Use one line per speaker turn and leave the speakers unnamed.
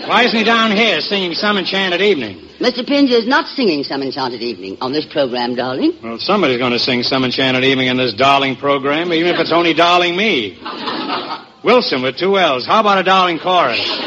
Why isn't he down here singing Some Enchanted Evening?
Mr. Pinge is not singing Some Enchanted Evening on this program, darling.
Well, somebody's going to sing Some Enchanted Evening in this darling program, even if it's only darling me. Wilson with 2 L's. How about a darling chorus?